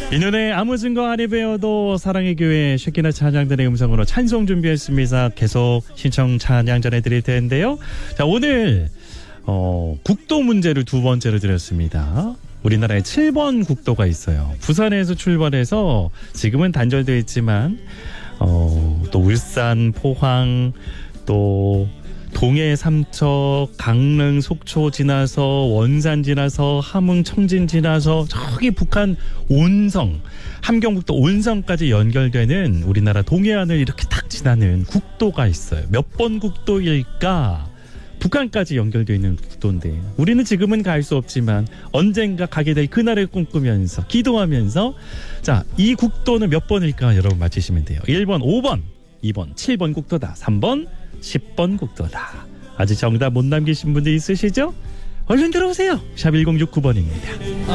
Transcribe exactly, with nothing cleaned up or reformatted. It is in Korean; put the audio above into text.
이 눈에 아무 증거 아니 배워도 사랑의 교회 쉐키나 찬양단의 음성으로 찬송 준비했습니다. 계속 신청 찬양 전해드릴 텐데요. 자, 오늘 어, 국도 문제를 두 번째로 드렸습니다. 우리나라에 칠 번 국도가 있어요. 부산에서 출발해서 지금은 단절되어 있지만 어, 또 울산, 포항, 또 동해, 삼척, 강릉, 속초 지나서 원산 지나서 함흥, 청진 지나서 저기 북한 온성, 함경북도 온성까지 연결되는 우리나라 동해안을 이렇게 탁 지나는 국도가 있어요. 몇 번 국도일까? 북한까지 연결되어 있는 국도인데 우리는 지금은 갈 수 없지만 언젠가 가게 될 그날을 꿈꾸면서 기도하면서 자, 이 국도는 몇 번일까 여러분 맞히시면 돼요. 일 번, 오 번, 이 번, 칠 번 국도다. 삼 번, 십 번 국도다. 아직 정답 못 남기신 분들 있으시죠? 얼른 들어오세요. 샵 일공육구 번입니다.